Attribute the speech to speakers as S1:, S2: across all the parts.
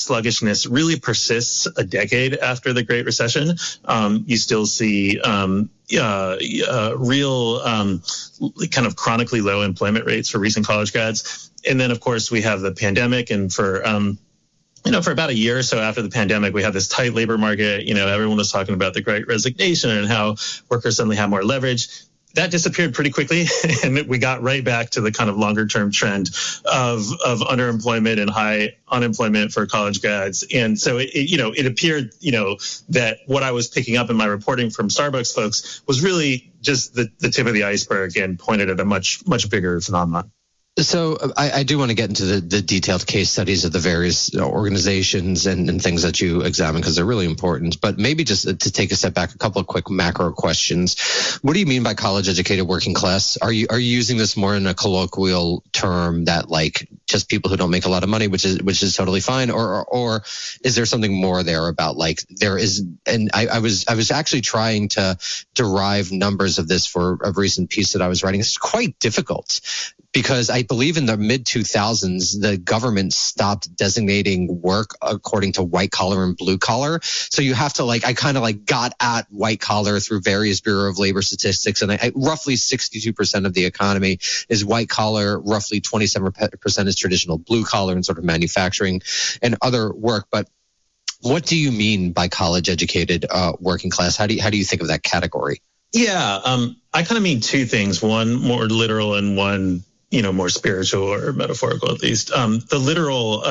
S1: sluggishness really persists a decade after the Great Recession. You still see real kind of chronically low employment rates for recent college grads. And then, of course, we have the pandemic. And for about a year or so after the pandemic, we had this tight labor market. Everyone was talking about the Great Resignation and how workers suddenly have more leverage. That disappeared pretty quickly, and we got right back to the kind of longer-term trend of underemployment and high unemployment for college grads. And so it appeared that what I was picking up in my reporting from Starbucks folks was really just the tip of the iceberg and pointed at a much bigger phenomenon.
S2: So I do want to get into the detailed case studies of the various organizations and things that you examine, because they're really important. But maybe just to take a step back, a couple of quick macro questions. What do you mean by college-educated working class? Are you using this more in a colloquial term that like just people who don't make a lot of money, which is totally fine, or is there something more there about like there is? And I was actually trying to derive numbers of this for a recent piece that I was writing. It's quite difficult, because I believe in the mid-2000s, the government stopped designating work according to white collar and blue collar. So you have to I kind of got at white collar through various Bureau of Labor statistics. And roughly 62% of the economy is white collar, roughly 27% is traditional blue collar and sort of manufacturing and other work. But what do you mean by college educated working class? How do you think of that category?
S1: Yeah, I kind of mean two things, one more literal and one more spiritual or metaphorical, at least. The literal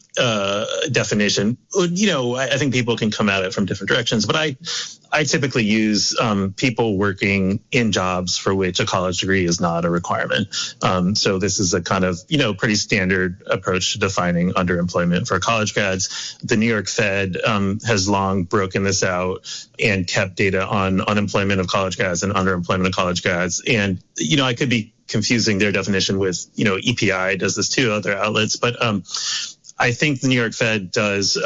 S1: definition, I think people can come at it from different directions, but I typically use people working in jobs for which a college degree is not a requirement. So this is a kind of, pretty standard approach to defining underemployment for college grads. The New York Fed has long broken this out and kept data on unemployment of college grads and underemployment of college grads. And, I could be confusing their definition with, EPI does this too, other outlets. But I think the New York Fed does,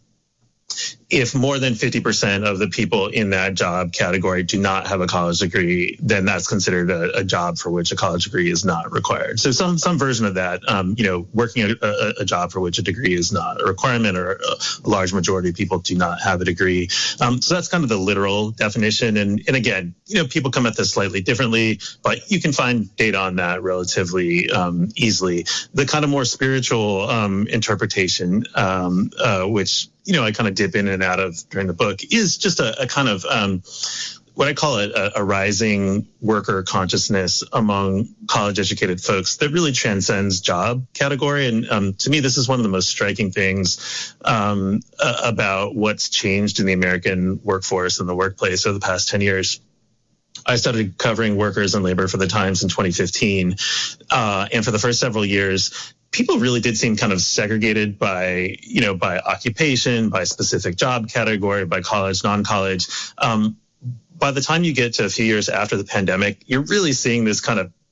S1: if more than 50% of the people in that job category do not have a college degree, then that's considered a job for which a college degree is not required. So some version of that, working a job for which a degree is not a requirement, or a large majority of people do not have a degree. So that's kind of the literal definition. And again, people come at this slightly differently, but you can find data on that relatively easily. The kind of more spiritual interpretation, which I kind of dip in and out of during the book, is just a kind of what I call a rising worker consciousness among college-educated folks that really transcends job category. And to me, this is one of the most striking things about what's changed in the American workforce and the workplace over the past 10 years. I started covering workers and labor for the Times in 2015. And for the first several years, people really did seem kind of segregated by occupation, by specific job category, by college, non-college. By the time you get to a few years after the pandemic, you're really seeing this kind of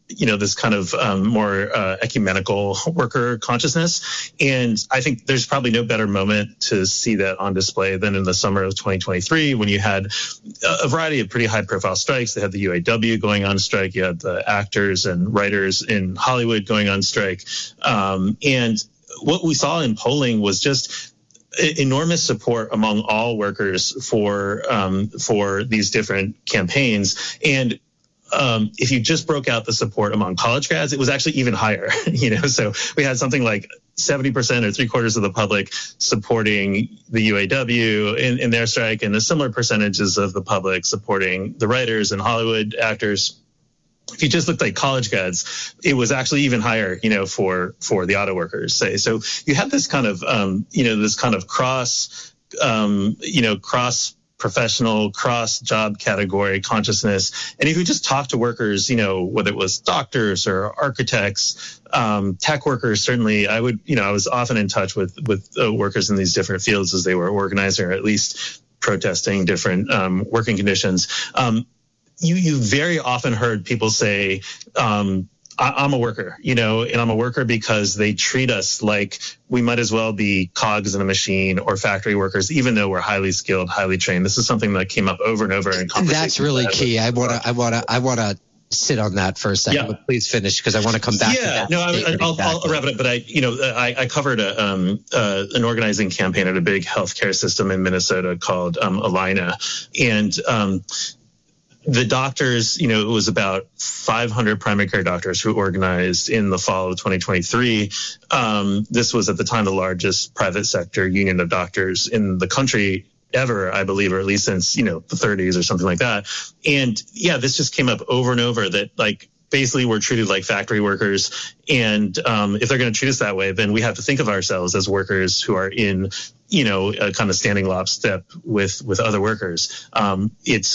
S1: more ecumenical worker consciousness. And I think there's probably no better moment to see that on display than in the summer of 2023, when you had a variety of pretty high profile strikes. They had the UAW going on strike. You had the actors and writers in Hollywood going on strike. And what we saw in polling was just enormous support among all workers for these different campaigns. And if you just broke out the support among college grads, it was actually even higher. So we had something like 70% or 3/4 of the public supporting the UAW in their strike, and a similar percentages of the public supporting the writers and Hollywood actors. If you just looked like college grads, it was actually even higher, for the auto workers, say. So you have this kind of, cross professional, cross job category consciousness. And if you just talk to workers, whether it was doctors or architects, tech workers, certainly I was often in touch with workers in these different fields as they were organizing or at least protesting different working conditions. You very often heard people say, I'm a worker, and I'm a worker because they treat us like we might as well be cogs in a machine or factory workers, even though we're highly skilled, highly trained. This is something that came up over and over in conversations.
S2: That's really key. I want to sit on that for a second, but please finish because I want to come back to that.
S1: No, I'll wrap it up. But I covered an organizing campaign at a big healthcare system in Minnesota called Allina, and the doctors, it was about 500 primary care doctors who organized in the fall of 2023. This was at the time the largest private sector union of doctors in the country ever, I believe, or at least since, the 30s or something like that. And this just came up over and over that basically we're treated like factory workers. And if they're going to treat us that way, then we have to think of ourselves as workers who are in, a kind of standing lockstep with other workers. It's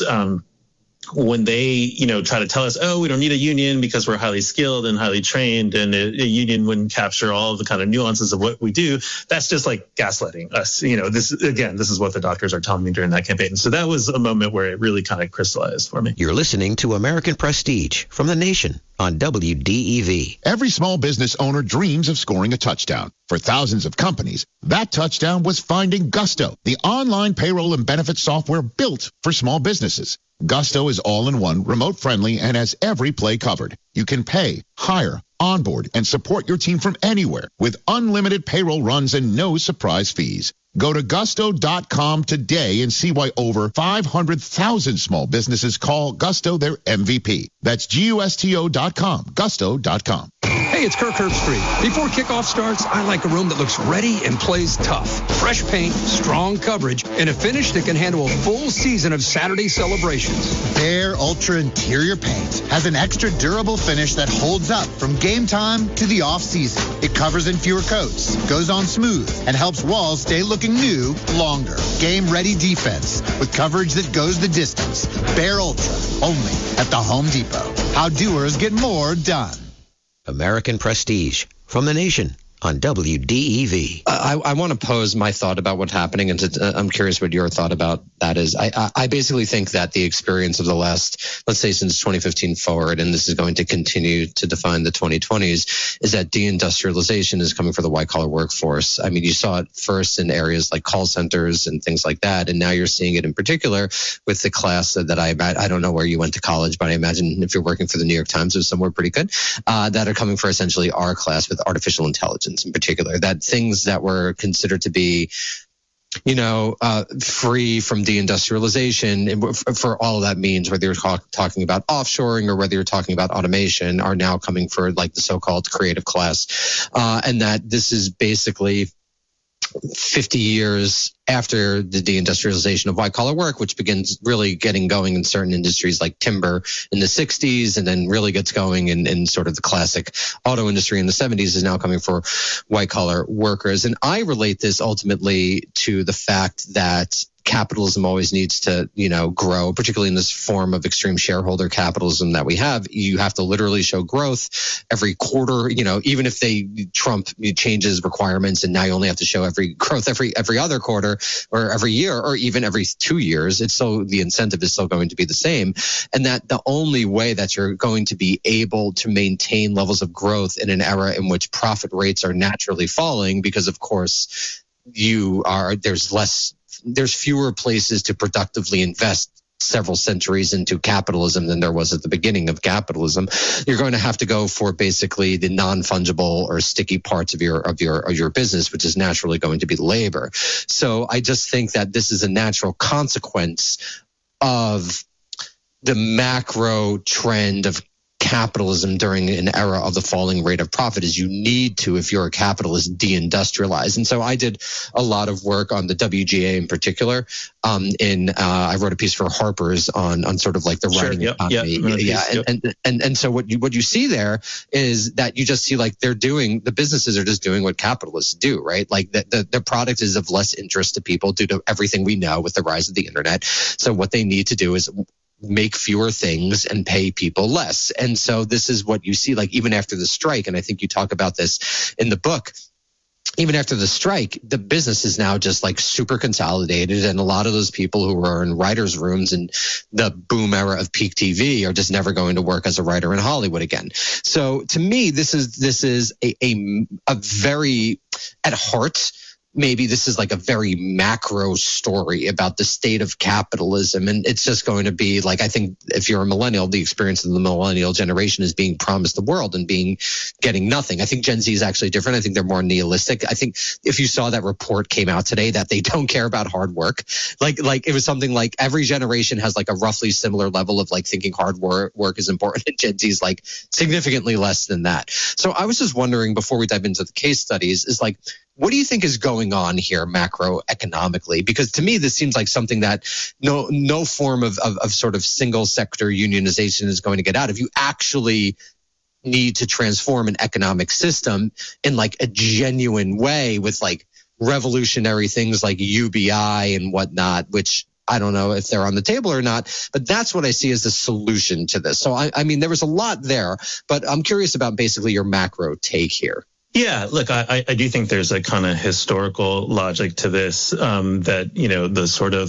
S1: when they, try to tell us, oh, we don't need a union because we're highly skilled and highly trained, and a union wouldn't capture all of the kind of nuances of what we do. That's just like gaslighting us. This is what the doctors are telling me during that campaign. So that was a moment where it really kind of crystallized for me.
S3: You're listening to American Prestige from The Nation on WDEV.
S4: Every small business owner dreams of scoring a touchdown. For thousands of companies, that touchdown was finding Gusto, the online payroll and benefits software built for small businesses. Gusto is all-in-one, remote-friendly, and has every play covered. You can pay, hire, onboard, and support your team from anywhere with unlimited payroll runs and no surprise fees. Go to gusto.com today and see why over 500,000 small businesses call Gusto their MVP. That's GUSTO.com, gusto.com.
S5: Hey, it's Kirk Herbstreit. Before kickoff starts, I like a room that looks ready and plays tough. Fresh paint, strong coverage, and a finish that can handle a full season of Saturday celebrations.
S6: Behr Ultra Interior Paint has an extra durable finish that holds up from game time to the off-season. It covers in fewer coats, goes on smooth, and helps walls stay looking new longer. Game-ready defense with coverage that goes the distance. Behr Ultra, only at the Home Depot. How doers get more done.
S3: American Prestige from The Nation on WDEV.
S2: I want to pose my thought about what's happening, and I'm curious what your thought about that is. I basically think that the experience of the last, let's say since 2015 forward, and this is going to continue to define the 2020s, is that deindustrialization is coming for the white-collar workforce. I mean, you saw it first in areas like call centers and things like that, and now you're seeing it in particular with the class that I don't know where you went to college, but I imagine if you're working for the New York Times or somewhere pretty good, that are coming for essentially our class with artificial intelligence in particular, that things that were considered to be, free from deindustrialization, for all that means, whether you're talking about offshoring or whether you're talking about automation, are now coming for like the so-called creative class. And that this is basically 50 years after the deindustrialization of white-collar work, which begins really getting going in certain industries like timber in the 60s, and then really gets going in sort of the classic auto industry in the 70s, is now coming for white-collar workers. And I relate this ultimately to the fact that capitalism always needs to, grow, particularly in this form of extreme shareholder capitalism that we have. You have to literally show growth every quarter, even if Trump changes requirements and now you only have to show every growth every other quarter or every year or even every 2 years. The incentive is still going to be the same. And that the only way that you're going to be able to maintain levels of growth in an era in which profit rates are naturally falling, because of course there's fewer places to productively invest several centuries into capitalism than there was at the beginning of capitalism. You're going to have to go for basically the non-fungible or sticky parts of your business, which is naturally going to be labor. So I just think that this is a natural consequence of the macro trend of capitalism during an era of the falling rate of profit, is you need to, if you're a capitalist, deindustrialize. And so I did a lot of work on the WGA in particular. I wrote a piece for Harper's on sort of like the writing economy. And so what you see there is that you just see like the businesses are just doing what capitalists do, right? Like the product is of less interest to people due to everything we know with the rise of the internet. So what they need to do is make fewer things and pay people less. And so this is what you see, like even after the strike, and I think you talk about this in the book, even after the strike, the business is now just like super consolidated, and a lot of those people who were in writers' rooms in the boom era of peak TV are just never going to work as a writer in Hollywood again. So to me, this is a very, at heart, maybe this is like a very macro story about the state of capitalism. And it's just going to be like, I think if you're a millennial, the experience of the millennial generation is being promised the world and getting nothing. I think Gen Z is actually different. I think they're more nihilistic. I think if you saw that report came out today that they don't care about hard work, like it was something like every generation has like a roughly similar level of like thinking hard work is important. And Gen Z is like significantly less than that. So I was just wondering before we dive into the case studies is like, what do you think is going on here macroeconomically? Because to me, this seems like something that no form of sort of single sector unionization is going to get out. If you actually need to transform an economic system in like a genuine way with like revolutionary things like UBI and whatnot, which I don't know if they're on the table or not, but that's what I see as the solution to this. So I mean, there was a lot there, but I'm curious about basically your macro take here.
S1: Yeah, look, I do think there's a kind of historical logic to this, that, you know, the sort of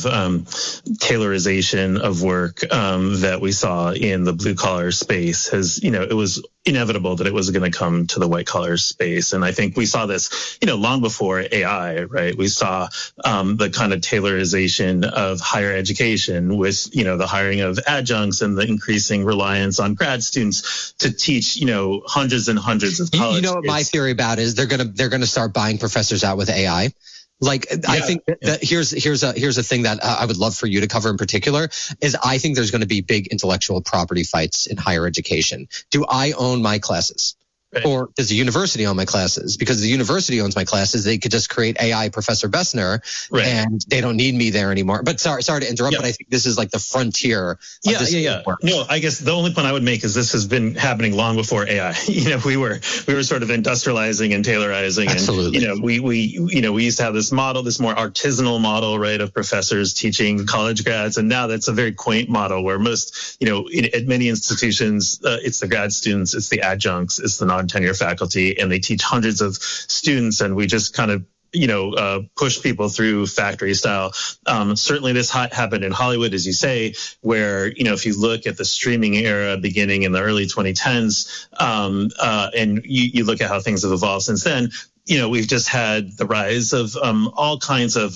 S1: tailorization of work that we saw in the blue collar space has, you know, it was inevitable that it was going to come to the white collar space. And I think we saw this, you know, long before AI, right? We saw the kind of tailorization of higher education with, you know, the hiring of adjuncts and the increasing reliance on grad students to teach, you know, hundreds and hundreds of college.
S2: You know what my theory about is they're gonna start buying professors out with AI. Like, yeah. I think that here's a thing that I would love for you to cover in particular is I think there's going to be big intellectual property fights in higher education. Do I own my classes? Right. Or does the university own my classes? Because the university owns my classes, they could just create AI Professor Bessner, right, and they don't need me there anymore. But sorry to interrupt, but I think this is like the frontier of this work.
S1: No, I guess the only point I would make is this has been happening long before AI. You know, we were sort of industrializing and tailorizing.
S2: Absolutely.
S1: And, you know, we used to have this model, this more artisanal model, right, of professors teaching college grads. And now that's a very quaint model where most, you know, at many institutions, it's the grad students, it's the adjuncts, it's the non-tenure faculty, and they teach hundreds of students, and we just kind of, you know, push people through factory style. Certainly this happened in Hollywood, as you say, where, you know, if you look at the streaming era beginning in the early 2010s, and you look at how things have evolved since then, you know, we've just had the rise of all kinds of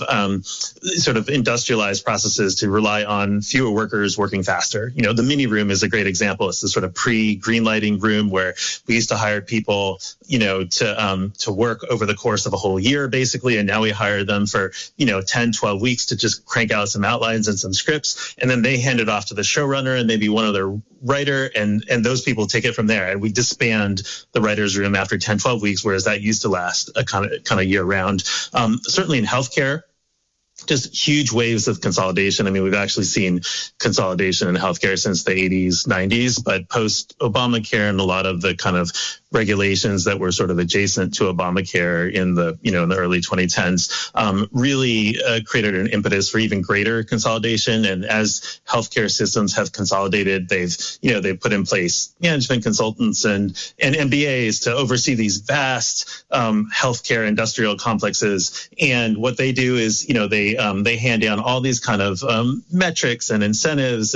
S1: sort of industrialized processes to rely on fewer workers working faster. You know, the mini room is a great example. It's the sort of pre-green lighting room where we used to hire people, you know, to work over the course of a whole year, basically. And now we hire them for, you know, 10, 12 weeks to just crank out some outlines and some scripts. And then they hand it off to the showrunner and maybe one other writer, and those people take it from there. And we disband the writer's room after 10, 12 weeks, whereas that used to last a kind of year round. Certainly in healthcare, just huge waves of consolidation. I mean, we've actually seen consolidation in healthcare since the 80s, 90s, but post Obamacare and a lot of the kind of regulations that were sort of adjacent to Obamacare in the, you know, in the early 2010s, really created an impetus for even greater consolidation. And as healthcare systems have consolidated, they've put in place management consultants and MBAs to oversee these vast healthcare industrial complexes. And what they do is, you know, they hand down all these kind of metrics and incentives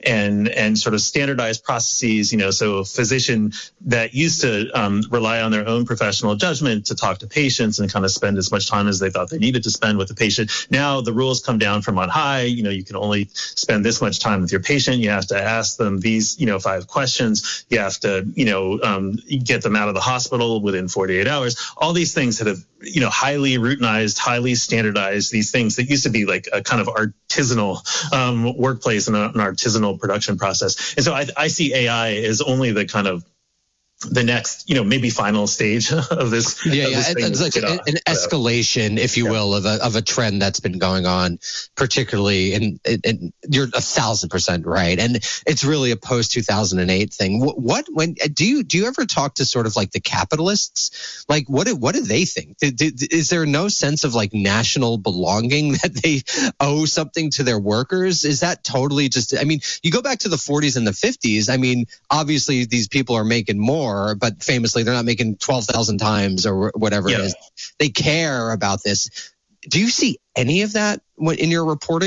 S1: and sort of standardized processes. You know, so a physician that used to rely on their own professional judgment to talk to patients and kind of spend as much time as they thought they needed to spend with the patient. Now the rules come down from on high. You know, you can only spend this much time with your patient. You have to ask them these, you know, 5 questions. You have to, you know, get them out of the hospital within 48 hours. All these things that have, you know, highly routinized, highly standardized, these things that used to be like a kind of artisanal workplace and an artisanal production process. And so I see AI as only the kind of the next, you know, maybe final stage of this.
S2: It's like an escalation, if you will, of a trend that's been going on, particularly, and you're 1,000% right. And it's really a post 2008 thing. When do you ever talk to sort of like the capitalists? Like, what do they think? Is there no sense of like national belonging that they owe something to their workers? Is that totally just? I mean, you go back to the 40s and the 50s. I mean, obviously these people are making more, but famously they're not making 12,000 times or whatever it is. They care about this. Do you see any of that in your reporting?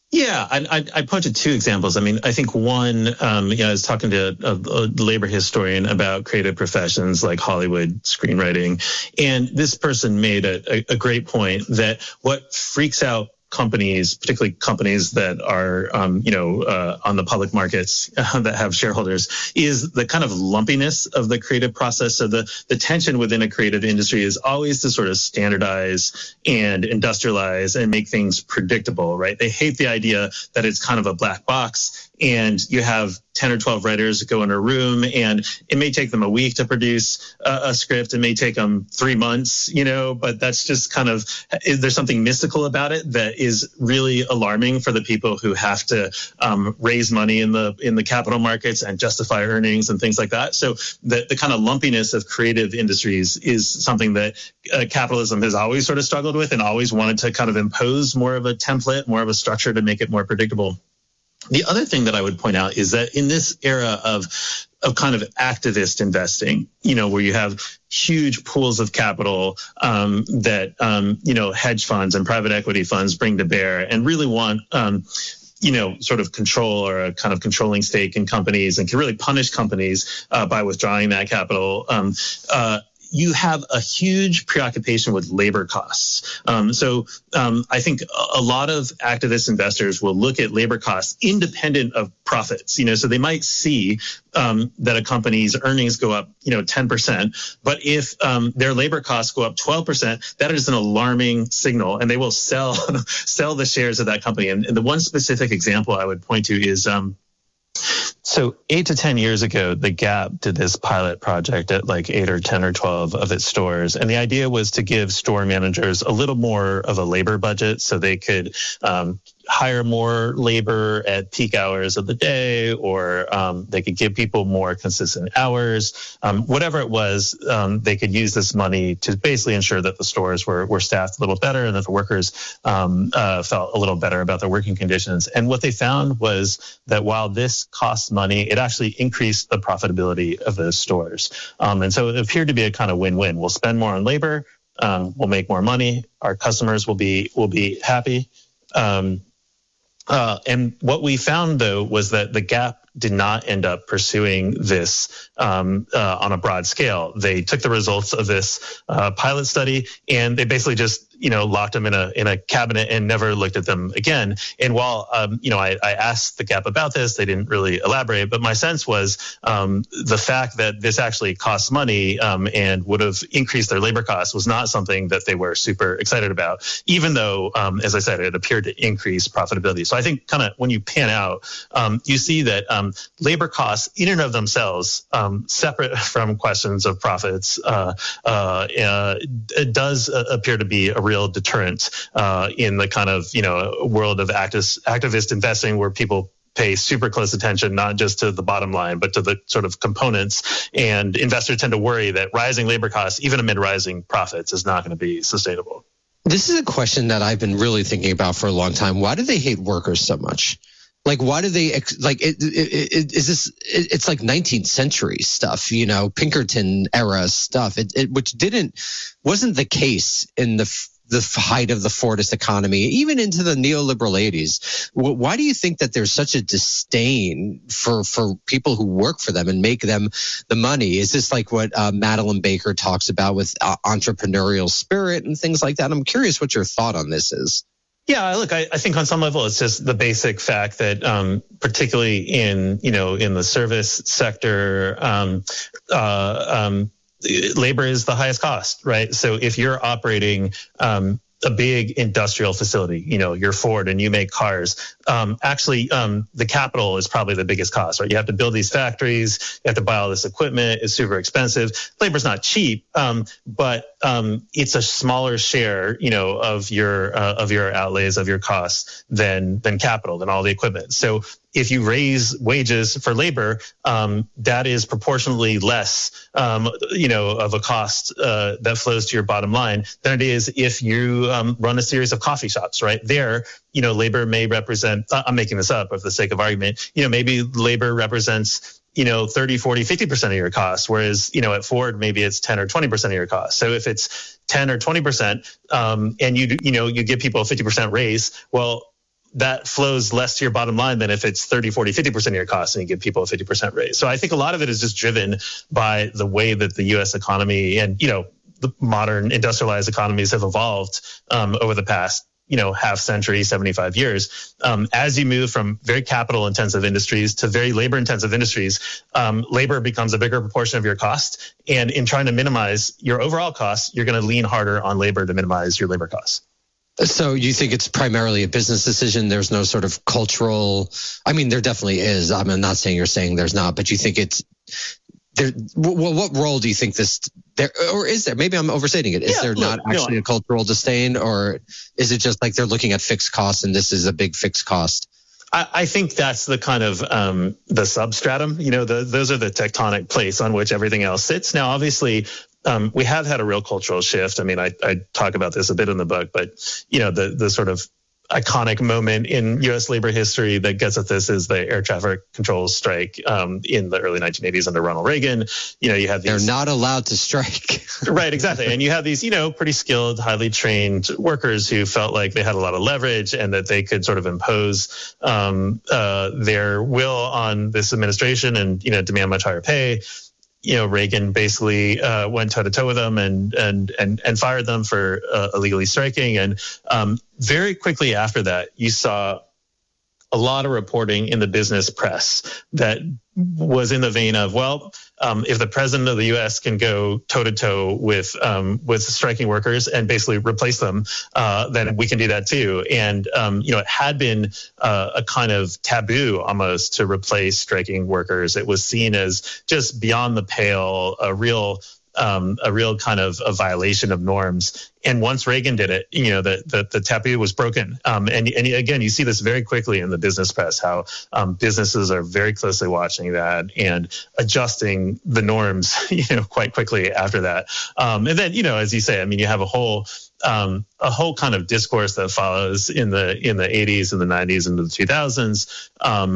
S1: Yeah, I point to two examples. I mean, I think one, I was talking to a labor historian about creative professions like Hollywood screenwriting, and this person made a great point that what freaks out companies, particularly companies that are, on the public markets that have shareholders, is the kind of lumpiness of the creative process. So the tension within a creative industry is always to sort of standardize and industrialize and make things predictable, right? They hate the idea that it's kind of a black box and you have 10 or 12 writers go in a room and it may take them a week to produce a script. It may take them 3 months, but that's just kind of, there's something mystical about it that is really alarming for the people who have to raise money in the capital markets and justify earnings and things like that. So the kind of lumpiness of creative industries is something that capitalism has always sort of struggled with and always wanted to kind of impose more of a template, more of a structure to make it more predictable. The other thing that I would point out is that in this era of kind of activist investing, where you have huge pools of capital that, hedge funds and private equity funds bring to bear and really want, sort of control or a kind of controlling stake in companies and can really punish companies by withdrawing that capital. You have a huge preoccupation with labor costs. So I think a lot of activist investors will look at labor costs independent of profits. So they might see that a company's earnings go up, 10%. But if their labor costs go up 12%, that is an alarming signal, and they will sell the shares of that company. And the one specific example I would point to is so 8 to 10 years ago, the Gap did this pilot project at like 8 or 10 or 12 of its stores. And the idea was to give store managers a little more of a labor budget so they could hire more labor at peak hours of the day, or they could give people more consistent hours. Whatever it was, they could use this money to basically ensure that the stores were staffed a little better and that the workers felt a little better about their working conditions. And what they found was that while this costs money, it actually increased the profitability of those stores. And so it appeared to be a kind of win-win. We'll spend more on labor, we'll make more money, our customers will be happy. And what we found, though, was that the Gap did not end up pursuing this on a broad scale. They took the results of this pilot study and they basically just locked them in a cabinet and never looked at them again. And while I asked the Gap about this, they didn't really elaborate. But my sense was the fact that this actually costs money and would have increased their labor costs was not something that they were super excited about, even though, as I said, it appeared to increase profitability. So I think kind of when you pan out, you see that labor costs in and of themselves, separate from questions of profits, it does appear to be a real deterrent in the kind of world of activist investing, where people pay super close attention, not just to the bottom line, but to the sort of components. And investors tend to worry that rising labor costs, even amid rising profits, is not going to be sustainable.
S2: This is a question that I've been really thinking about for a long time. Why do they hate workers so much? Like, why do they like it? Is this? It's like 19th century stuff, Pinkerton era stuff. Which wasn't the case in the height of the Fordist economy, even into the neoliberal 80s. Why do you think that there's such a disdain for people who work for them and make them the money? Is this like what Madeline Baker talks about with entrepreneurial spirit and things like that? I'm curious what your thought on this is.
S1: Yeah, look, I think on some level it's just the basic fact that particularly in the service sector, labor is the highest cost, right? So if you're operating a big industrial facility, you're Ford and you make cars, the capital is probably the biggest cost, right? You have to build these factories, you have to buy all this equipment, it's super expensive. Labor's not cheap, but it's a smaller share, of your outlays, of your costs than capital, than all the equipment. So if you raise wages for labor, that is proportionally less, of a cost that flows to your bottom line than it is if you run a series of coffee shops, right? There, labor may represent, I'm making this up for the sake of argument, maybe labor represents 30, 40, 50% of your costs, whereas, at Ford, maybe it's 10 or 20% of your costs. So if it's 10 or 20%, and you give people a 50% raise, well, that flows less to your bottom line than if it's 30, 40, 50% of your costs and you give people a 50% raise. So I think a lot of it is just driven by the way that the U.S. economy and, the modern industrialized economies have evolved over the past, half century, 75 years. As you move from very capital intensive industries to very labor intensive industries, labor becomes a bigger proportion of your cost. And in trying to minimize your overall costs, you're going to lean harder on labor to minimize your labor costs.
S2: So you think it's primarily a business decision? There's no sort of cultural, there definitely is. I'm not saying you're saying there's not, but you think it's there. What role do you think there, or is there, maybe I'm overstating it. Is there not actually a cultural disdain, or is it just like they're looking at fixed costs and this is a big fixed cost?
S1: I think that's the kind of the substratum, those are the tectonic plates on which everything else sits. Now, obviously, we have had a real cultural shift. I talk about this a bit in the book, but, the sort of iconic moment in U.S. labor history that gets at this is the air traffic control strike in the early 1980s under Ronald Reagan. You have these,
S2: they're not allowed to strike.
S1: Right, exactly. And you have these, pretty skilled, highly trained workers who felt like they had a lot of leverage and that they could sort of impose their will on this administration and, demand much higher pay. Reagan basically went toe to toe with them and fired them for illegally striking. And very quickly after that, you saw a lot of reporting in the business press that was in the vein of, if the president of the U.S. can go toe to toe with striking workers and basically replace them, then we can do that too. And it had been a kind of taboo almost to replace striking workers. It was seen as just beyond the pale, a real kind of a violation of norms. And once Reagan did it, the taboo was broken. And again, you see this very quickly in the business press, how businesses are very closely watching that and adjusting the norms, quite quickly after that. And then, as you say, you have a whole kind of discourse that follows in the 80s and the 90s and the 2000s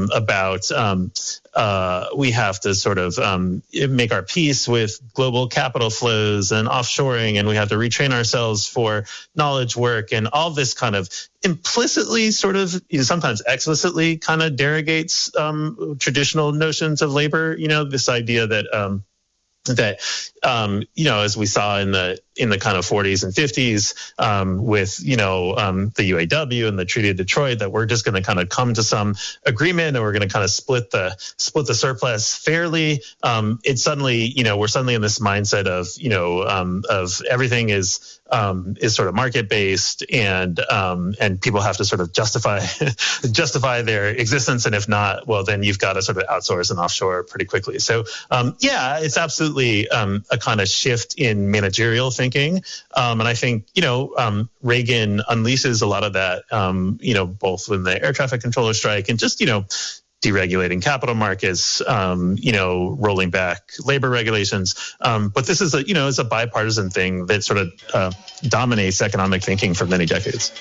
S1: about we have to sort of make our peace with global capital flows and offshoring, and we have to retrain ourselves for knowledge work, and all this kind of implicitly sort of sometimes explicitly kind of derogates traditional notions of labor. This idea that as we saw in the kind of 40s and 50s with the UAW and the Treaty of Detroit, that we're just going to kind of come to some agreement and we're going to kind of split the surplus fairly. It's suddenly we're suddenly in this mindset of everything is sort of market based and people have to sort of justify their existence, and if not, well, then you've got to sort of outsource and offshore pretty quickly. So it's absolutely a kind of shift in managerial thinking, and I think Reagan unleashes a lot of that, both in the air traffic controller strike and just deregulating capital markets, rolling back labor regulations. But this is it's a bipartisan thing that sort of dominates economic thinking for many decades.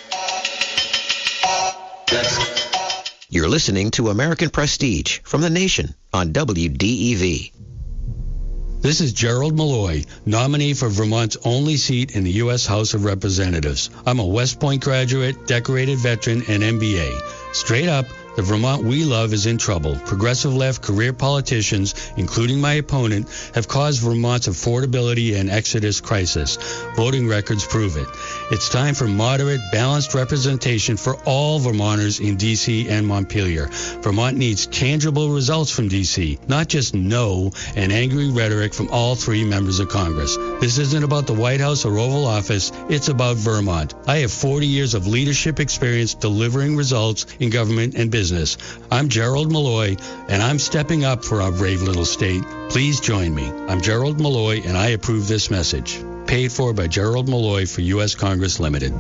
S3: You're listening to American Prestige from The Nation on WDEV.
S5: This is Gerald Malloy, nominee for Vermont's only seat in the U.S. House of Representatives. I'm a West Point graduate, decorated veteran, and MBA. Straight up, the Vermont we love is in trouble. Progressive left career politicians, including my opponent, have caused Vermont's affordability and exodus crisis. Voting records prove it. It's time for moderate, balanced representation for all Vermonters in D.C. and Montpelier. Vermont needs tangible results from D.C., not just no and angry rhetoric from all three members of Congress. This isn't about the White House or Oval Office. It's about Vermont. I have 40 years of leadership experience delivering results in government and business. I'm Gerald Malloy, and I'm stepping up for our brave little state. Please join me. I'm Gerald Malloy, and I approve this message. Paid for by Gerald Malloy for U.S. Congress Limited.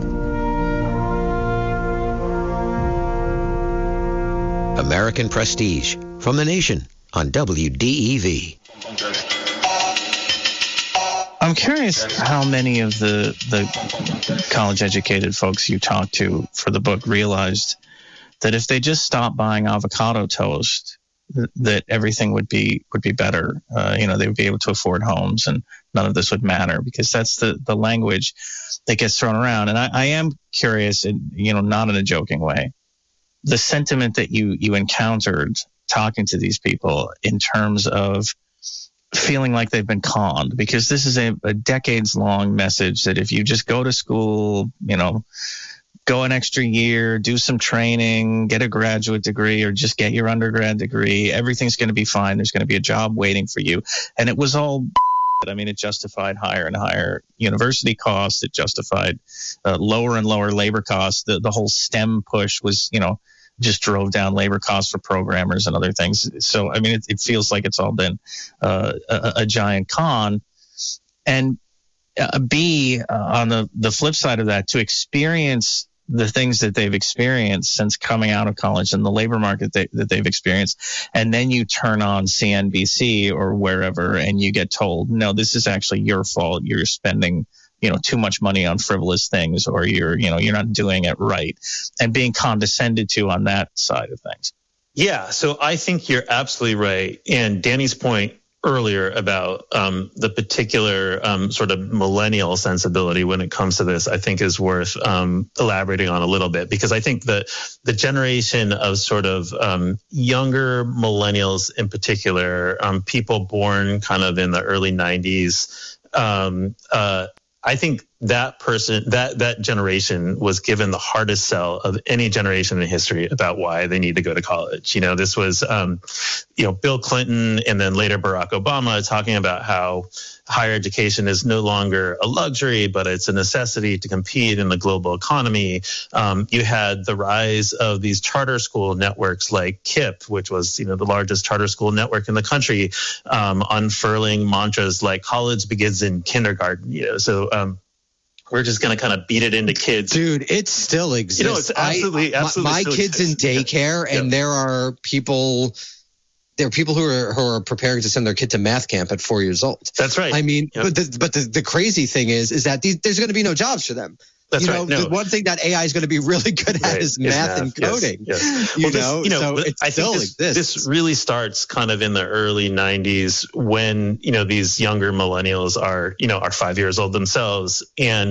S3: American Prestige from The Nation on WDEV.
S7: I'm curious how many of the college-educated folks you talked to for the book realized that if they just stopped buying avocado toast, that everything would be better. They would be able to afford homes and none of this would matter, because that's the language that gets thrown around. And I am curious, not in a joking way, the sentiment that you encountered talking to these people in terms of feeling like they've been conned, because this is a decades long message that if you just go to school, go an extra year, do some training, get a graduate degree, or just get your undergrad degree, everything's going to be fine. There's going to be a job waiting for you. And it was all, it justified higher and higher university costs. It justified lower and lower labor costs. The whole STEM push was, just drove down labor costs for programmers and other things. So, it feels like it's all been a giant con. And B, on the flip side of that, to experience the things that they've experienced since coming out of college and the labor market that they've experienced, and then you turn on CNBC or wherever and you get told, no, this is actually your fault. You're spending too much money on frivolous things, or you're not doing it right, and being condescended to on that side of things.
S1: Yeah. So I think you're absolutely right. And Danny's point earlier about the particular sort of millennial sensibility when it comes to this, I think is worth elaborating on a little bit, because I think that the generation of sort of younger millennials in particular, people born kind of in the early 90s, I think that generation was given the hardest sell of any generation in history about why they need to go to college. This was, Bill Clinton and then later Barack Obama talking about how higher education is no longer a luxury, but it's a necessity to compete in the global economy. You had the rise of these charter school networks like KIPP, which was, the largest charter school network in the country, unfurling mantras like college begins in kindergarten. So we're just going to kind of beat it into kids.
S2: Dude, it still exists.
S1: It's absolutely
S2: my kids in daycare, and there are people who are preparing to send their kid to math camp at 4 years old.
S1: That's right.
S2: But the crazy thing is that there's going to be no jobs for them.
S1: That's right.
S2: The one thing that AI is going to be really good at is math and coding.
S1: Yes.
S2: So it still exists.
S1: This really starts kind of in the early 90s when, these younger millennials are 5 years old themselves.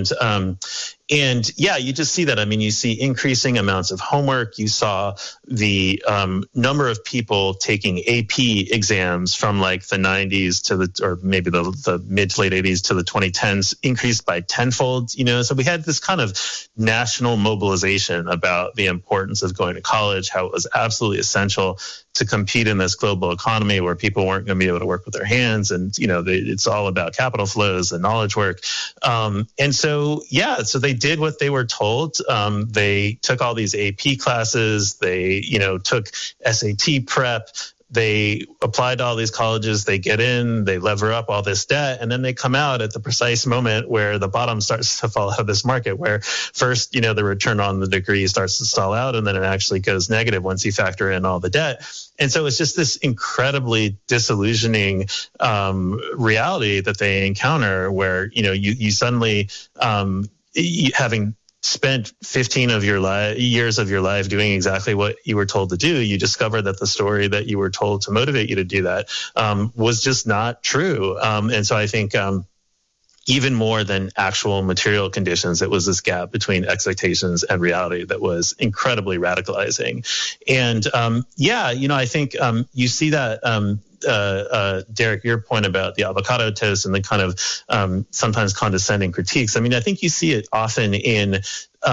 S1: And yeah, you just see that. You see increasing amounts of homework. You saw the number of people taking AP exams from like the 90s or maybe the mid to late 80s to the 2010s increased by tenfold. So we had this kind of national mobilization about the importance of going to college, how it was absolutely essential to compete in this global economy where people weren't going to be able to work with their hands. And, it's all about capital flows and knowledge work. And so they did what they were told. They took all these AP classes. They, took SAT prep. They applied to all these colleges. They get in, they lever up all this debt, and then they come out at the precise moment where the bottom starts to fall out of this market, where first, the return on the degree starts to stall out, and then it actually goes negative once you factor in all the debt. And so it's just this incredibly disillusioning reality that they encounter where, you suddenly, having spent 15 of your years of your life doing exactly what you were told to do, you discover that the story that you were told to motivate you to do that was just not true. And so I think even more than actual material conditions, it was this gap between expectations and reality that was incredibly radicalizing. And I think you see that, Derek, your point about the avocado toast and the kind of sometimes condescending critiques. I think you see it often in,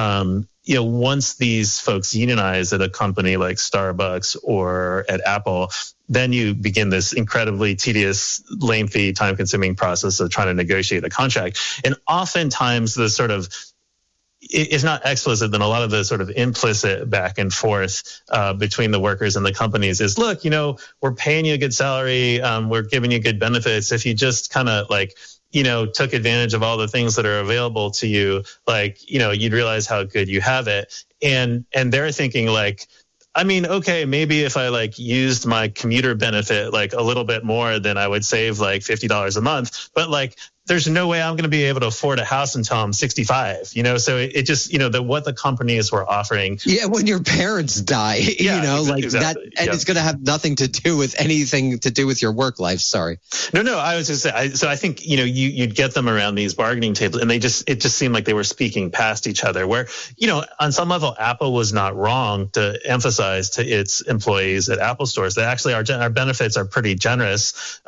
S1: once these folks unionize at a company like Starbucks or at Apple, then you begin this incredibly tedious, lengthy, time-consuming process of trying to negotiate a contract. And oftentimes the sort of, if not explicit, then a lot of the sort of implicit back and forth between the workers and the companies is, look, we're paying you a good salary, we're giving you good benefits. If you just kind of took advantage of all the things that are available to you, you'd realize how good you have it. And they're thinking okay, maybe if I used my commuter benefit a little bit more, then I would save $50 a month. But there's no way I'm going to be able to afford a house until I'm 65, so it just, what the companies were offering.
S2: Yeah. When your parents die, exactly. That, and it's going to have nothing to do with anything to do with your work life. Sorry.
S1: No, I was just saying, so I think, you'd get them around these bargaining tables, and it just seemed like they were speaking past each other, where, on some level, Apple was not wrong to emphasize to its employees at Apple stores that actually our benefits are pretty generous.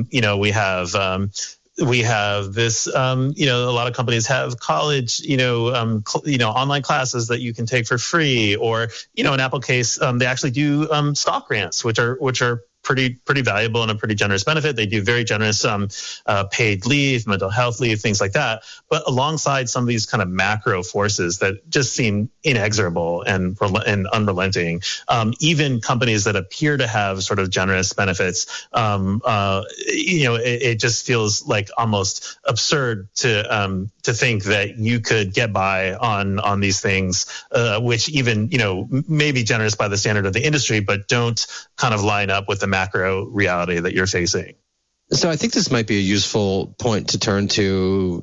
S1: We have this, a lot of companies have college, online classes that you can take for free, or, in Apple case, they actually do stock grants, which are pretty valuable and a pretty generous benefit. They do very generous paid leave, mental health leave, things like that. But alongside some of these kind of macro forces that just seem inexorable and unrelenting, even companies that appear to have sort of generous benefits, it just feels like almost absurd to think that you could get by on these things, which even may be generous by the standard of the industry, but don't kind of line up with the macro reality that you're facing.
S2: So I think this might be a useful point to turn to,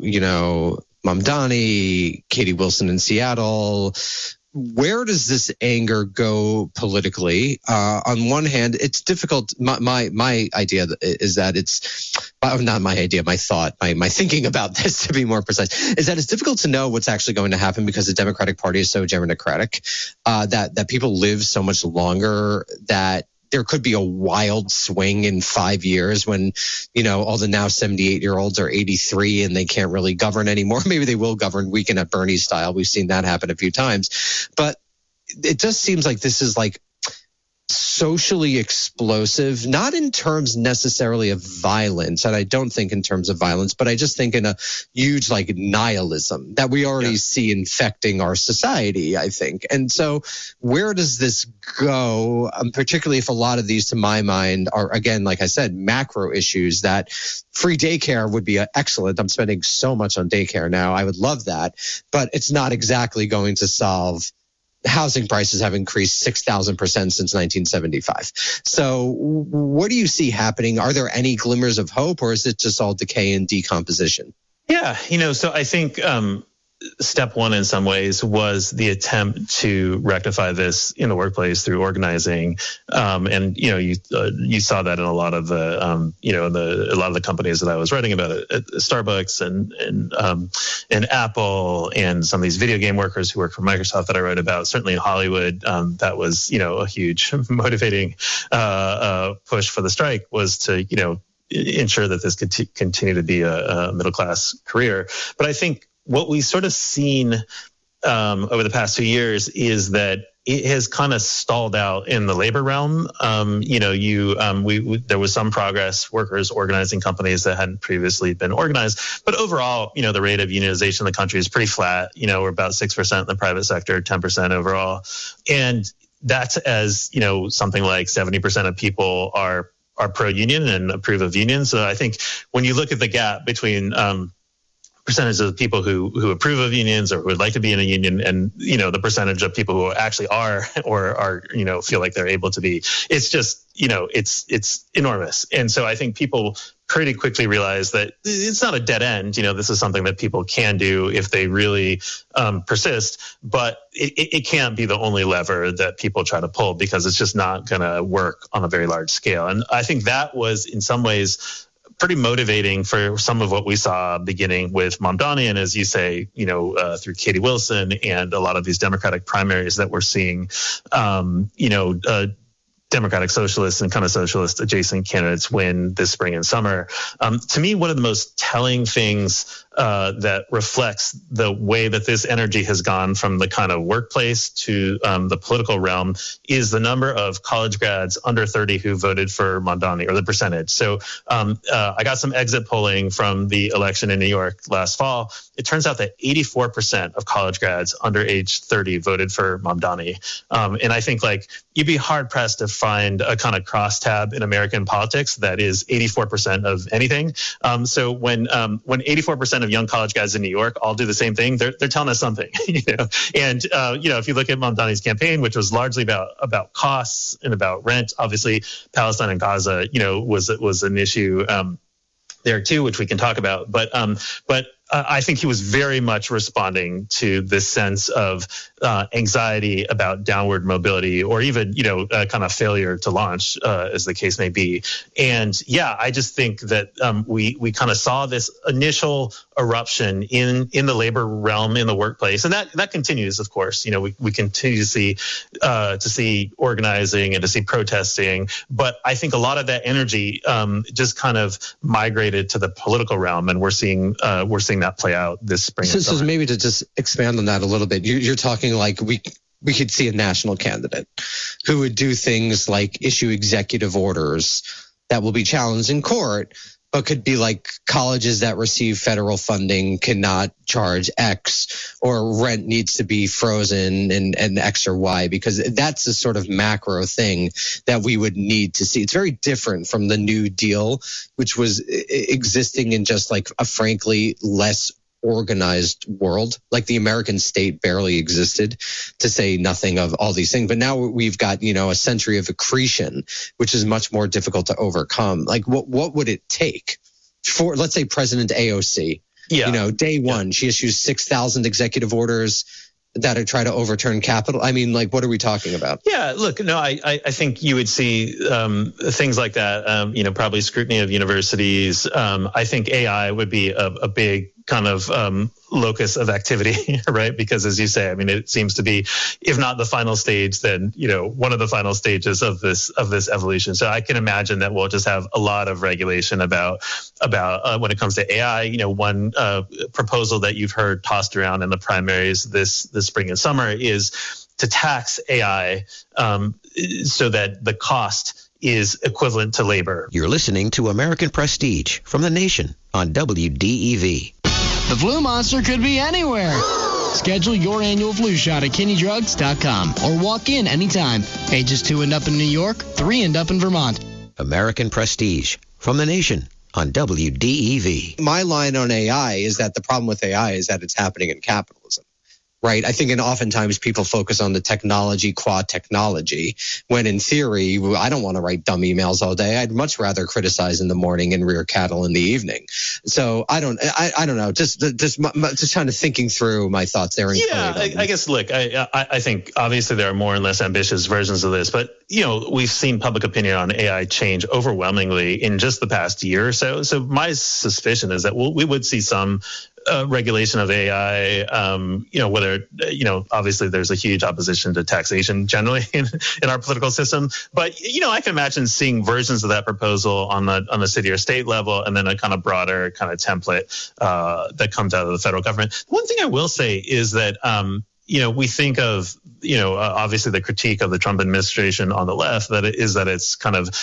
S2: Mamdani, Katie Wilson in Seattle. Where does this anger go politically? On one hand, it's difficult. My idea is that it's not my idea. My thought, my thinking about this, to be more precise, is that it's difficult to know what's actually going to happen because the Democratic Party is so democratic, that people live so much longer that there could be a wild swing in 5 years when, all the now 78-year-olds are 83 and they can't really govern anymore. Maybe they will govern Weekend at Bernie style. We've seen that happen a few times. But it just seems like this is like socially explosive, not in terms necessarily of violence, and I don't think in terms of violence, but I just think in a huge like nihilism that we already see infecting our society, I think. And so where does this go, particularly if a lot of these, to my mind, are, again, like I said, macro issues that free daycare would be excellent. I'm spending so much on daycare now. I would love that, but it's not exactly going to solve. Housing prices have increased 6,000% since 1975. So what do you see happening? Are there any glimmers of hope, or is it just all decay and decomposition?
S1: Yeah, so I think step one in some ways was the attempt to rectify this in the workplace through organizing. And, you saw that in a lot of the, a lot of the companies that I was writing about at Starbucks and Apple and some of these video game workers who work for Microsoft that I wrote about. Certainly in Hollywood, that was, a huge motivating push for the strike was to, ensure that this could continue to be a middle-class career. But I think what we've sort of seen over the past 2 years is that it has kind of stalled out in the labor realm. There was some progress, workers organizing companies that hadn't previously been organized. But overall, the rate of unionization in the country is pretty flat. We're about 6% in the private sector, 10% overall. And that's as, something like 70% of people are pro-union and approve of unions. So I think when you look at the gap between percentage of people who approve of unions or who would like to be in a union and, the percentage of people who actually are or are, feel like they're able to be, it's just, it's enormous. And so I think people pretty quickly realize that it's not a dead end. This is something that people can do if they really persist, but it can't be the only lever that people try to pull because it's just not going to work on a very large scale. And I think that was in some ways pretty motivating for some of what we saw beginning with Mamdani and, as you say, through Katie Wilson and a lot of these Democratic primaries that we're seeing, Democratic socialists and kind of socialist adjacent candidates win this spring and summer. To me, one of the most telling things that reflects the way that this energy has gone from the kind of workplace to the political realm is the number of college grads under 30 who voted for Mamdani, or the percentage. So I got some exit polling from the election in New York last fall. It turns out that 84% of college grads under age 30 voted for Mamdani. And I think you'd be hard pressed to find a kind of crosstab in American politics that is 84% of anything. So when 84% of young college guys in New York all do the same thing, they're telling us something, And if you look at Mamdani's campaign, which was largely about costs and about rent, obviously Palestine and Gaza, was an issue. there too, which we can talk about. But I think he was very much responding to this sense of anxiety about downward mobility, or even, kind of failure to launch, as the case may be. And yeah, I just think that we kind of saw this initial eruption in the labor realm, in the workplace, and that continues, of course. We continue to see organizing and to see protesting, but I think a lot of that energy just kind of migrated to the political realm, and we're seeing that play out this spring.
S2: So maybe to just expand on that a little bit, you're talking like we could see a national candidate who would do things like issue executive orders that will be challenged in court, but could be like colleges that receive federal funding cannot charge X, or rent needs to be frozen and X or Y, because that's the sort of macro thing that we would need to see. It's very different from the New Deal, which was existing in just like a frankly less organized world. Like the American state barely existed, to say nothing of all these things. But now we've got, a century of accretion, which is much more difficult to overcome. Like what would it take for, let's say, President AOC? Yeah. Day one, she issues 6,000 executive orders that are try to overturn capital. I mean, like, what are we talking about?
S1: Yeah, look, no, I think you would see things like that, probably scrutiny of universities. I think AI would be a big kind of locus of activity, right? Because as you say, I mean, it seems to be, if not the final stage, then, one of the final stages of this evolution. So I can imagine that we'll just have a lot of regulation about when it comes to AI. One proposal that you've heard tossed around in the primaries this spring and summer is to tax AI so that the cost is equivalent to labor.
S3: You're listening to American Prestige from The Nation on WDEV.
S8: The flu monster could be anywhere. Schedule your annual flu shot at KinneyDrugs.com or walk in anytime. Ages 2 and up in New York, 3 and up in Vermont.
S3: American Prestige from The Nation on WDEV.
S2: My line on AI is that the problem with AI is that it's happening in capitalism. Right. I think, and oftentimes people focus on the technology, qua technology, when in theory, I don't want to write dumb emails all day. I'd much rather criticize in the morning and rear cattle in the evening. So I don't know. Just trying to thinking through my thoughts there.
S1: Yeah, I guess, look, I think obviously there are more and less ambitious versions of this, but, we've seen public opinion on AI change overwhelmingly in just the past year or so. So my suspicion is that we would see some regulation of AI, whether, obviously there's a huge opposition to taxation generally in our political system. But, I can imagine seeing versions of that proposal on the city or state level, and then a kind of broader kind of template that comes out of the federal government. One thing I will say is that, we think of, obviously the critique of the Trump administration on the left, that it's kind of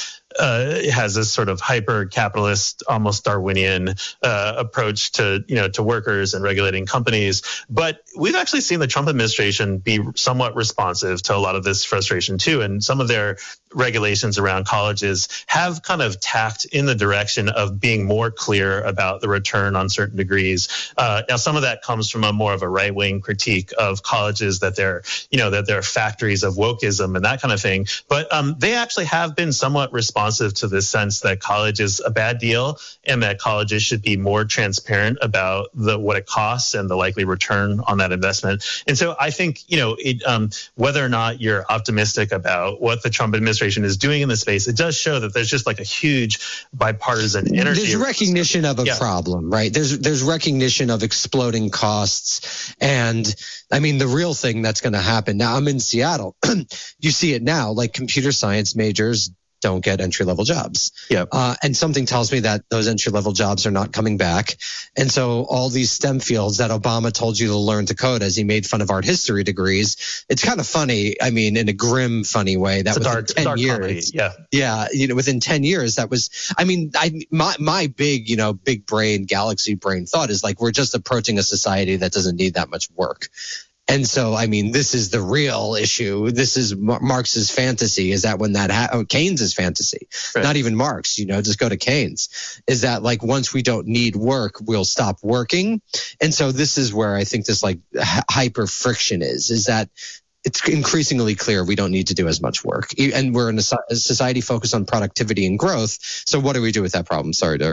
S1: has this sort of hyper capitalist, almost Darwinian approach to workers and regulating companies. But we've actually seen the Trump administration be somewhat responsive to a lot of this frustration too. And some of their regulations around colleges have kind of tacked in the direction of being more clear about the return on certain degrees. Now, some of that comes from a more of a right-wing critique of colleges, that they're factories of wokeism and that kind of thing. But they actually have been somewhat responsive to this sense that college is a bad deal, and that colleges should be more transparent about what it costs and the likely return on that investment. And so I think, whether or not you're optimistic about what the Trump administration is doing in this space, it does show that there's just like a huge bipartisan energy.
S2: There's recognition of a problem, right? There's recognition of exploding costs. And I mean, the real thing that's going to happen now, I'm in Seattle. You see it now, like computer science majors don't get entry-level jobs.
S1: Yep.
S2: And something tells me that those entry-level jobs are not coming back. And so all these STEM fields that Obama told you to learn to code as he made fun of art history degrees, it's kind of funny. I mean, in a grim, funny way. That was
S1: dark
S2: 10 years.
S1: Comedy. Yeah.
S2: Yeah. Within 10 years, that was, I mean, my big, big brain, galaxy brain thought is like, we're just approaching a society that doesn't need that much work. And so, I mean, this is the real issue. This is Marx's fantasy, is that when Keynes's fantasy, right. Not even Marx, just go to Keynes, is that like once we don't need work, we'll stop working. And so this is where I think this like hyper friction is that it's increasingly clear we don't need to do as much work. And we're in a society focused on productivity and growth. So what do we do with that problem? Sorry, Dirk.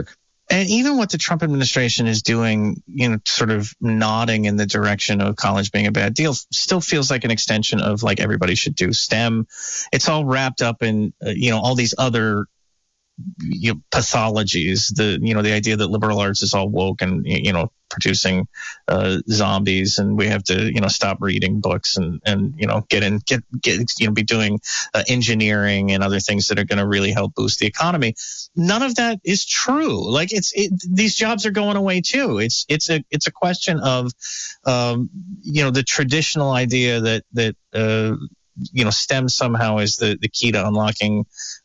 S7: And even what the Trump administration is doing, sort of nodding in the direction of college being a bad deal, still feels like an extension of like everybody should do STEM. It's all wrapped up in, all these other pathologies. The idea that liberal arts is all woke and, producing zombies, and we have to, stop reading books and be doing engineering and other things that are going to really help boost the economy. None of that is true. Like these jobs are going away too. It's a question of, the traditional idea that STEM somehow is the key to unlocking,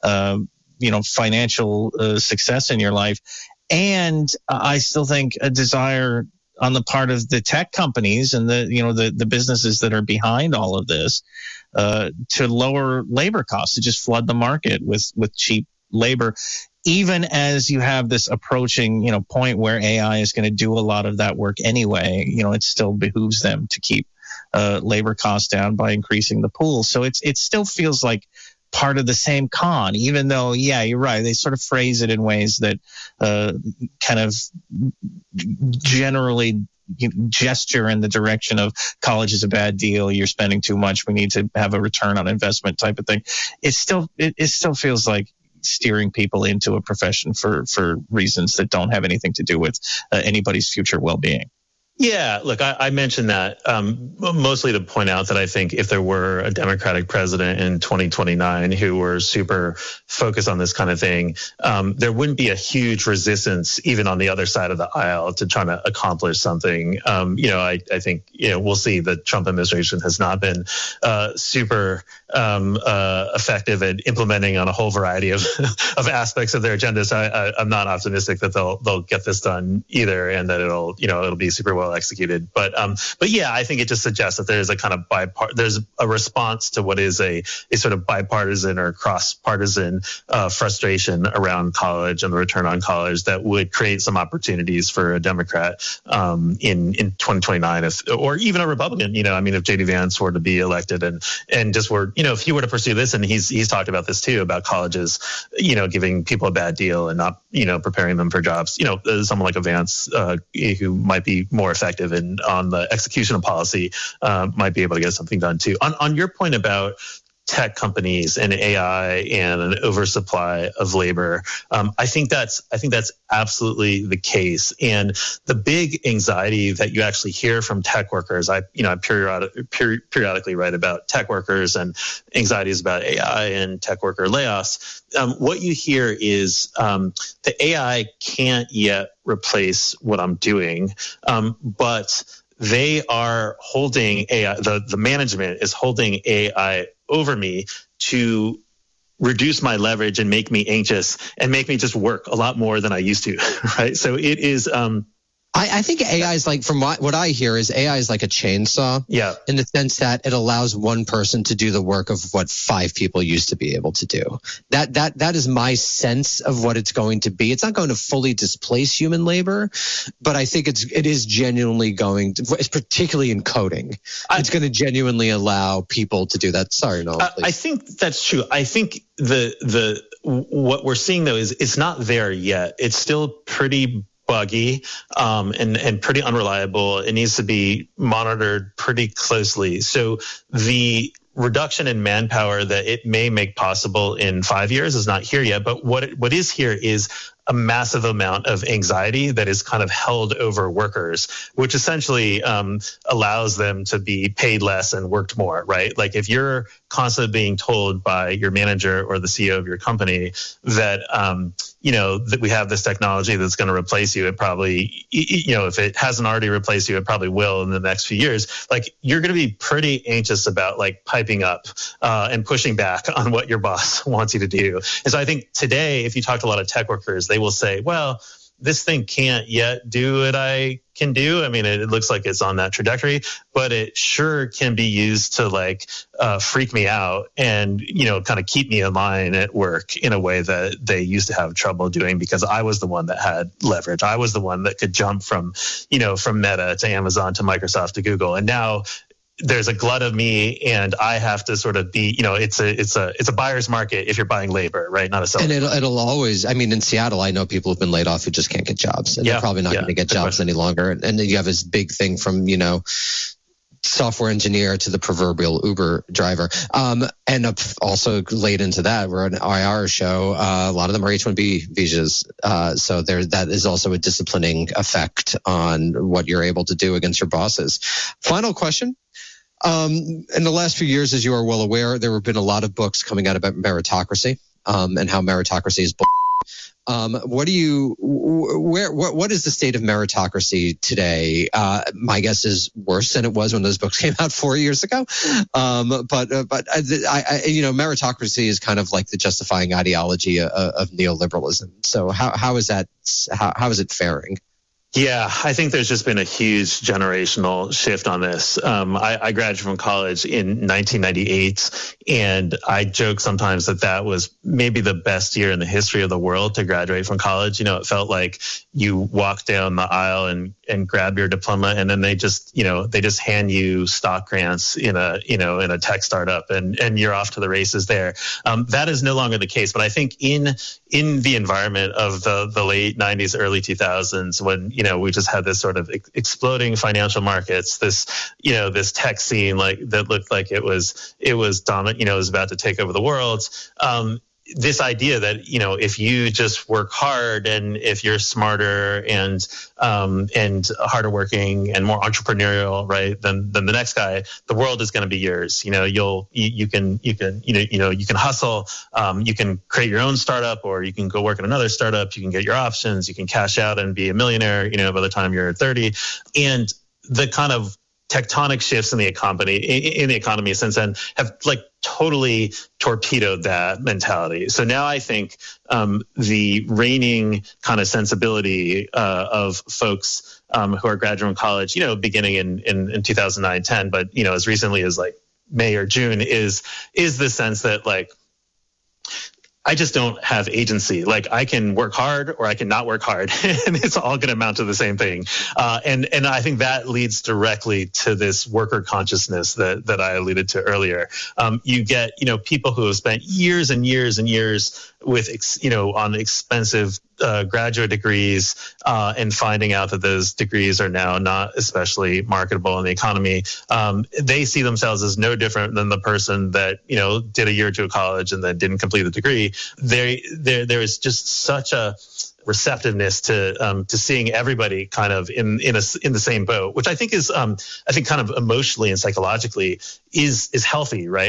S7: financial success in your life. And I still think a desire on the part of the tech companies and the businesses that are behind all of this to lower labor costs, to just flood the market with cheap labor, even as you have this approaching point where AI is going to do a lot of that work anyway. It still behooves them to keep labor costs down by increasing the pool. So it still feels like part of the same con, even though, yeah, you're right, they sort of phrase it in ways that kind of generally gesture in the direction of college is a bad deal, you're spending too much, we need to have a return on investment type of thing. It still feels like steering people into a profession for reasons that don't have anything to do with anybody's future well-being.
S1: Yeah, look, I mentioned that mostly to point out that I think if there were a Democratic president in 2029 who were super focused on this kind of thing, there wouldn't be a huge resistance even on the other side of the aisle to trying to accomplish something. I think, we'll see. The Trump administration has not been super effective at implementing on a whole variety of aspects of their agenda. So I'm not optimistic that they'll get this done either, and that it'll be super well executed. But yeah, I think it just suggests that there's a kind of there's a response to what is a sort of bipartisan or cross-partisan frustration around college and the return on college that would create some opportunities for a Democrat in 2029, or even a Republican. If J.D. Vance were to be elected and just were, if he were to pursue this, and he's talked about this too, about colleges, giving people a bad deal and not, preparing them for jobs. Someone like a Vance who might be more effective on the execution of policy might be able to get something done too. On your point about tech companies and AI and an oversupply of labor, I think that's absolutely the case. And the big anxiety that you actually hear from tech workers, I periodically write about tech workers and anxieties about AI and tech worker layoffs. What you hear is the AI can't yet replace what I'm doing, but they are holding AI, the management is holding AI over me to reduce my leverage and make me anxious and make me just work a lot more than I used to, right? So it is
S2: I think AI is like, from what I hear, is AI is like a chainsaw.
S1: Yeah.
S2: In the sense that it allows one person to do the work of what 5 people used to be able to do. That is my sense of what it's going to be. It's not going to fully displace human labor, but I think it is genuinely going to, particularly in coding, it's going to genuinely allow people to do that. Sorry, Nolan, please.
S1: I think that's true. I think the what we're seeing though is it's not there yet. It's still pretty buggy and pretty unreliable. It needs to be monitored pretty closely. So the reduction in manpower that it may make possible in 5 years is not here yet. But what is here is a massive amount of anxiety that is kind of held over workers, which essentially allows them to be paid less and worked more, right? Like if you're constantly being told by your manager or the CEO of your company that, that we have this technology that's going to replace you, it probably, if it hasn't already replaced you, it probably will in the next few years. Like you're going to be pretty anxious about like piping up and pushing back on what your boss wants you to do. And so I think today, if you talk to a lot of tech workers, they will say, well, this thing can't yet do what I can do. I mean, it looks like it's on that trajectory, but it sure can be used to like freak me out and, kind of keep me in line at work in a way that they used to have trouble doing because I was the one that had leverage. I was the one that could jump from Meta to Amazon to Microsoft to Google. And now there's a glut of me, and I have to sort of be, it's a buyer's market if you're buying labor, right? Not a seller.
S2: And it'll always, I mean, in Seattle, I know people who've been laid off who just can't get jobs, and they're probably not going to get jobs any longer. And then you have this big thing from, software engineer to the proverbial Uber driver. And also laid into that, we're an IR show. A lot of them are H-1B visas. So that is also a disciplining effect on what you're able to do against your bosses. Final question. In the last few years, as you are well aware, there have been a lot of books coming out about meritocracy, and how meritocracy is bull. What is the state of meritocracy today? My guess is worse than it was when those books came out 4 years ago. But meritocracy is kind of like the justifying ideology of neoliberalism. So how is that? How is it faring?
S1: Yeah, I think there's just been a huge generational shift on this. I graduated from college in 1998, and I joke sometimes that was maybe the best year in the history of the world to graduate from college. It felt like you walk down the aisle and grab your diploma, and then they just hand you stock grants in a tech startup, and you're off to the races there. That is no longer the case. But I think in the environment of the late 90s, early 2000s, when we just had this sort of exploding financial markets, this tech scene that looked like it was dominant, it was about to take over the world. This idea that if you just work hard, and if you're smarter and harder working and more entrepreneurial, right, than the next guy, the world is going to be yours. You can hustle, you can create your own startup, or you can go work at another startup. You can get your options, you can cash out and be a millionaire, by the time you're 30. And the kind of tectonic shifts in the economy since then have totally torpedoed that mentality. So now I think the reigning kind of sensibility of folks who are graduating college, beginning in 2009-10, but as recently as May or June, is the sense that I just don't have agency. I can work hard or I can not work hard, and it's all going to amount to the same thing. And I think that leads directly to this worker consciousness that I alluded to earlier. You get, people who have spent years and years and years with, on expensive graduate degrees, and finding out that those degrees are now not especially marketable in the economy. They see themselves as no different than the person that, did a year or two of college and then didn't complete the degree. There is just such a receptiveness to seeing everybody kind of in the same boat, which I think is kind of emotionally and psychologically is healthy, right?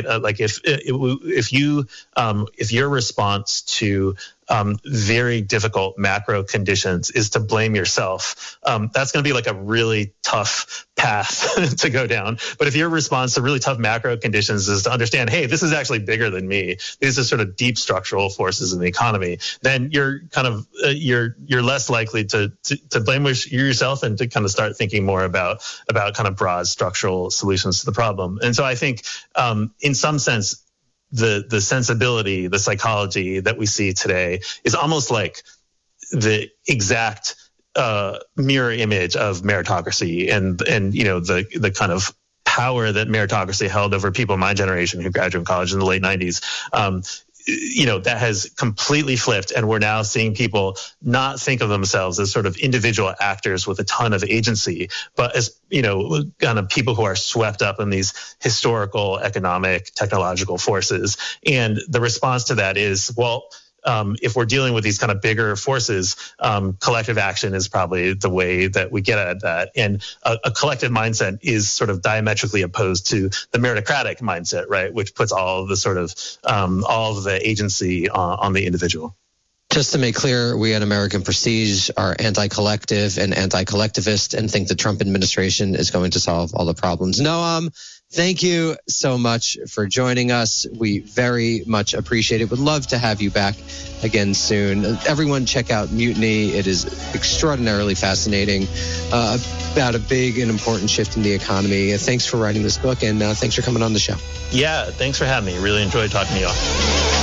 S1: If your response to very difficult macro conditions is to blame yourself, that's going to be a really tough path to go down. But if your response to really tough macro conditions is to understand, hey, this is actually bigger than me, these are sort of deep structural forces in the economy, then you're kind of you're less likely to blame yourself, and to kind of start thinking more about kind of broad structural solutions to the problem. And so I think in some sense, the sensibility, the psychology that we see today is almost like the exact mirror image of meritocracy, and the kind of power that meritocracy held over people in my generation who graduated from college in the late 90s. That has completely flipped, and we're now seeing people not think of themselves as sort of individual actors with a ton of agency, but as, kind of people who are swept up in these historical, economic, technological forces. And the response to that is, well, if we're dealing with these kind of bigger forces, collective action is probably the way that we get at that. And a collective mindset is sort of diametrically opposed to the meritocratic mindset, right, which puts all of the sort of all of the agency on the individual.
S2: Just to make clear, we at American Prestige are anti-collective and anti-collectivist, and think the Trump administration is going to solve all the problems. Noam, thank you so much for joining us. We very much appreciate it. Would love to have you back again soon. Everyone check out Mutiny. It is extraordinarily fascinating about a big and important shift in the economy. Thanks for writing this book, and thanks for coming on the show.
S1: Yeah, thanks for having me. Really enjoyed talking to you all.